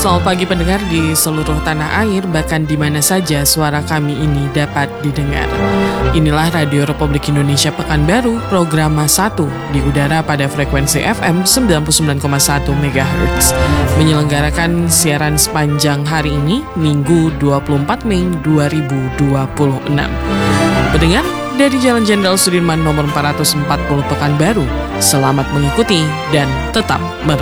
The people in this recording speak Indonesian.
Selamat pagi pendengar di seluruh tanah air, bahkan di mana saja suara kami ini dapat didengar. Inilah Radio Republik Indonesia Pekanbaru, program 1 di udara pada frekuensi FM 99,1 MHz. Menyelenggarakan siaran sepanjang hari ini, Minggu 24 Mei 2026. Pendengar, dari Jalan Jenderal Sudirman nomor 440 Pekanbaru, selamat mengikuti dan tetap